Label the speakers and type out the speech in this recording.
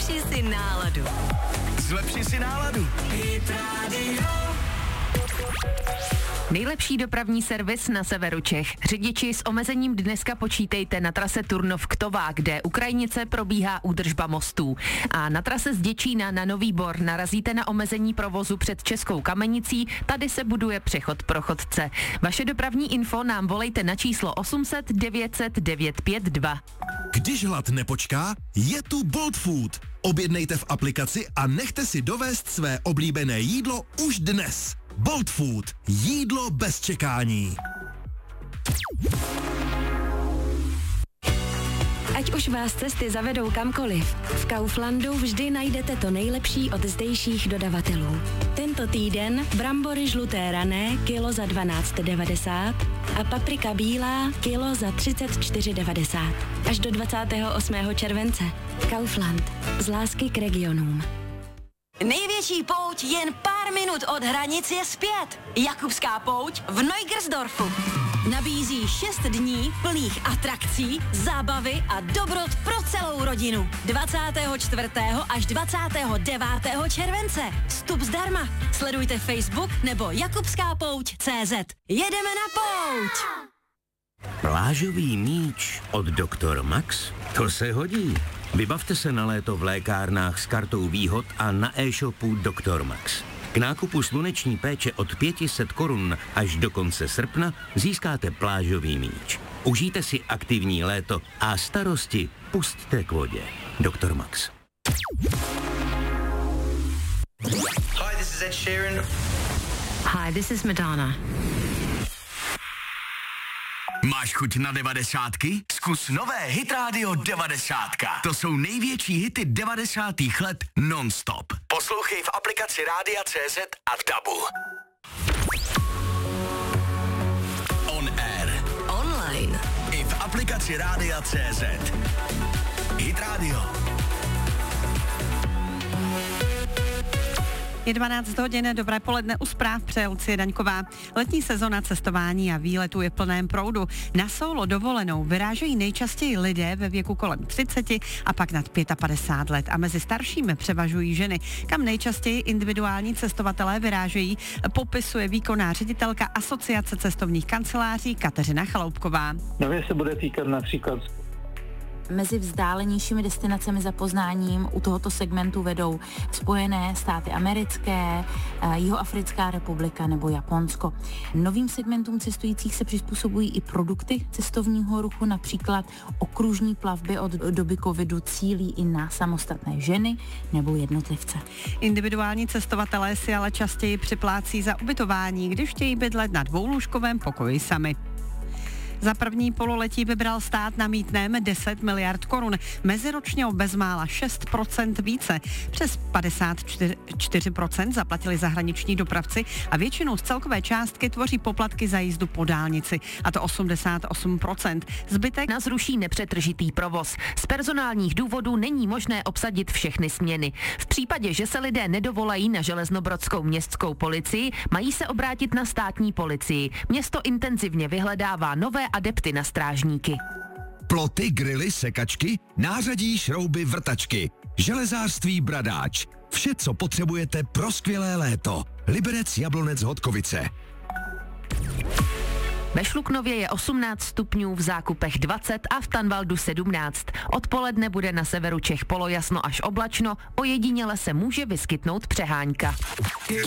Speaker 1: Zlepši si náladu.
Speaker 2: Zlepši si náladu.
Speaker 1: Hit Radio.
Speaker 3: Nejlepší dopravní servis na severu Čech. Řidiči s omezením dneska počítejte na trase Turnov-Ktová, kde u Krajnice probíhá údržba mostů. A na trase z Děčína na Nový Bor narazíte na omezení provozu před Českou Kamenicí, tady se buduje přechod pro chodce. Vaše dopravní info nám volejte na číslo 800 900 952.
Speaker 4: Když hlad nepočká, je tu Bolt Food. Objednejte v aplikaci a nechte si dovést své oblíbené jídlo už dnes. Bolt Food. Jídlo bez čekání.
Speaker 1: Ať už vás cesty zavedou kamkoliv, v Kauflandu vždy najdete to nejlepší od zdejších dodavatelů. Tento týden brambory žluté rané kilo za 12,90 a paprika bílá kilo za 34,90. Až do 28. července. Kaufland. Z lásky k regionům.
Speaker 5: Největší pouť jen pár minut od hranic je zpět. Jakubská pouť v Neugersdorfu. Nabízí 6 dní plných atrakcí, zábavy a dobrot pro celou rodinu. 24. až 29. července. Vstup zdarma. Sledujte Facebook nebo jakubskapouť.cz. Jedeme na pouť!
Speaker 6: Plážový míč od Dr. Max? To se hodí. Vybavte se na léto v lékárnách s kartou výhod a na e-shopu Dr. Max. K nákupu sluneční péče od 500 korun až do konce srpna získáte plážový míč. Užijte si aktivní léto a starosti pusťte k vodě. Dr. Max.
Speaker 2: Hi, this is Ed Sheeran.
Speaker 3: Hi, this is Madonna.
Speaker 2: Máš chuť na 90ky? Zkus nové Hit Radio 90. To jsou největší hity 90. let non-stop. Poslouchej v aplikaci Rádia CZ a v DABu. On air.
Speaker 1: Online.
Speaker 2: I v aplikaci Rádia CZ. Hit Radio.
Speaker 7: Je 12 hodin, dobré poledne, u zpráv přeje Lucie Daňková. Letní sezona cestování a výletů je v plném proudu. Na solo dovolenou vyrážejí nejčastěji lidé ve věku kolem 30 a pak nad 55 let a mezi staršími převažují ženy. Kam nejčastěji individuální cestovatelé vyrážejí, popisuje výkonná ředitelka Asociace cestovních kanceláří Kateřina Chaloupková.
Speaker 8: Nově se bude týkat například
Speaker 9: Mezi vzdálenějšími destinacemi za poznáním u tohoto segmentu vedou Spojené státy americké, Jihoafrická republika nebo Japonsko. Novým segmentům cestujících se přizpůsobují i produkty cestovního ruchu, například okružní plavby od doby covidu cílí i na samostatné ženy nebo jednotlivce.
Speaker 7: Individuální cestovatelé si ale častěji připlácí za ubytování, když chtějí bydlet na dvoulůžkovém pokoji sami. Za první pololetí vybral stát na mýtném 10 miliard korun, meziročně o bezmála 6% více. Přes 54% zaplatili zahraniční dopravci a většinu z celkové částky tvoří poplatky za jízdu po dálnici, a to 88%. Zbytek
Speaker 3: nás ruší nepřetržitý provoz. Z personálních důvodů není možné obsadit všechny směny. V případě, že se lidé nedovolají na železnobrodskou městskou policii, mají se obrátit na státní policii. Město intenzivně vyhledává nové adepty na strážníky.
Speaker 4: Ploty, grily, sekačky, nářadí, šrouby, vrtačky. Železářství Bradáč. Vše, co potřebujete pro skvělé léto. Liberec, Jablonec, Hodkovice.
Speaker 3: Ve Šluknově je 18 stupňů, v Zákupech 20 a v Tanvaldu 17. Odpoledne bude na severu Čech polojasno až oblačno, ojediněle se může vyskytnout přehánka.